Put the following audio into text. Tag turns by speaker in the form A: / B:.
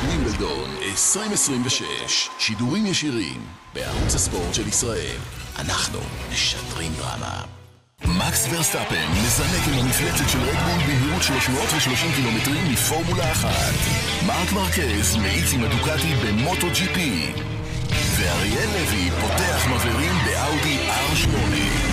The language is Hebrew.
A: ווימבלדון 2026, שידורים ישירים בערוץ הספורט של ישראל. אנחנו משדרים דרמה. מקס ורסטאפן מזנק עם המפלצת של רדבול במהירות 330 קילומטרים מפורמולה 1. מרק מרקז מאיץ עם הדוקטי במוטו ג'י פי. ואריאל לוי פותח מבערים באאודי R8.